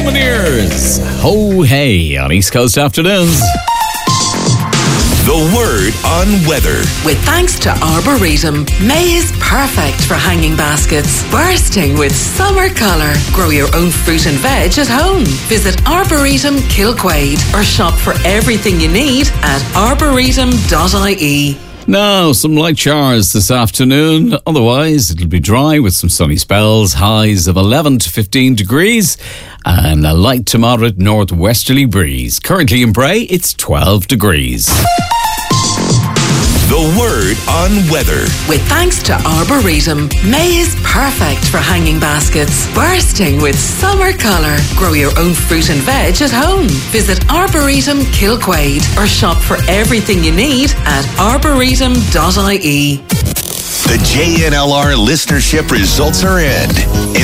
Lumineers. Ho hey on East Coast Afternoons. The Word on Weather. With thanks to Arboretum, May is perfect for hanging baskets, bursting with summer colour. Grow your own fruit and veg at home. Visit Arboretum Kilquade or shop for everything you need at arboretum.ie. Now, some light showers this afternoon. Otherwise, it'll be dry with some sunny spells. Highs of 11 to 15 degrees and a light to moderate northwesterly breeze. Currently in Bray, it's 12 degrees. The Word on Weather. With thanks to Arboretum, May is perfect for hanging baskets, bursting with summer colour. Grow your own fruit and veg at home. Visit Arboretum Kilquade or shop for everything you need at arboretum.ie. The JNLR listenership results are in.